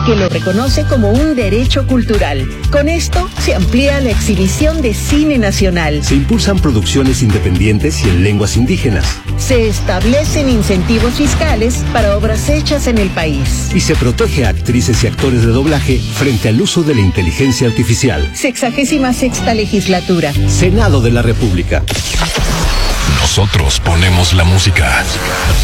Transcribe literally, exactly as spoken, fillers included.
que lo reconoce como un derecho cultural. Con esto se amplía la exhibición de cine nacional. Se impulsan producciones independientes y en lenguas indígenas. Se establecen incentivos fiscales para obras hechas en el país. Y se protege a actrices y actores de doblaje frente al uso de la inteligencia artificial. Sexagésima sexta legislatura. Senado de la República. Nosotros ponemos la música.